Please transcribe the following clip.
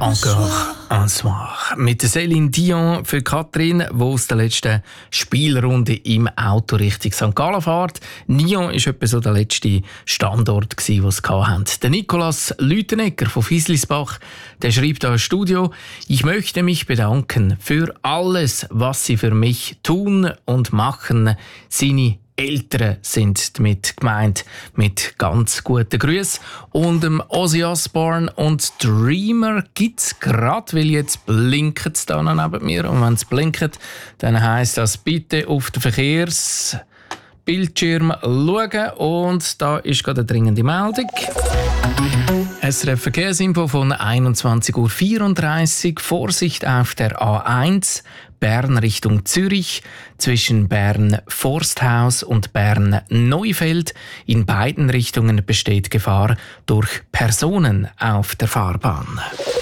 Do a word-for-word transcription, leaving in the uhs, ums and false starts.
Encore un soir. Mit Céline Dion für Katrin, die aus der letzten Spielrunde im Auto Richtung Sankt Gallen fährt. Nyon war etwa so der letzte Standort, den sie hatten. Der Nikolaus Lütenegger von Fieslisbach, der schreibt hier im Studio: Ich möchte mich bedanken für alles, was Sie für mich tun und machen. Seine Eltern sind damit gemeint, mit ganz guten Grüßen. Und dem Ozzy Osbourne und Dreamer gibt es gerade, weil jetzt blinkt es da noch neben mir. Und wenn es blinkt, dann heisst das, bitte auf den Verkehrsbildschirm schauen. Und da ist gerade eine dringende Meldung. S R F Verkehrsinfo von einundzwanzig Uhr vierunddreißig. Vorsicht auf der A eins, Bern Richtung Zürich, zwischen Bern Forsthaus und Bern Neufeld. In beiden Richtungen besteht Gefahr durch Personen auf der Fahrbahn.